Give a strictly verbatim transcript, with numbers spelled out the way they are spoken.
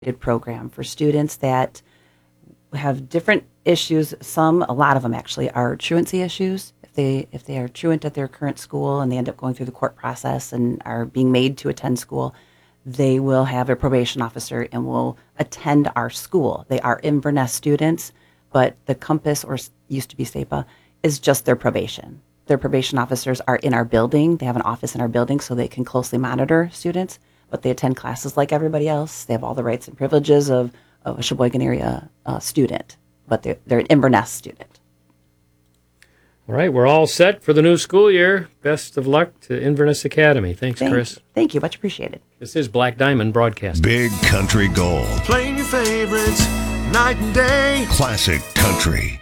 program for students that have different issues. Some, a lot of them actually, are truancy issues. If they if they are truant at their current school and they end up going through the court process and are being made to attend school, they will have a probation officer and will attend our school. They are Inverness students, but the Compass, or used to be SEPA, is just their probation. Their probation officers are in our building. They have an office in our building so they can closely monitor students, but they attend classes like everybody else. They have all the rights and privileges of, of a Sheboygan area uh, student, but they're, they're an Inverness student. All right, we're all set for the new school year. Best of luck to Inverness Academy. Thanks, Thank, Chris. Thank you. Much appreciated. This is Black Diamond Broadcasting. Big Country Gold. Playing your favorites night and day. Classic country.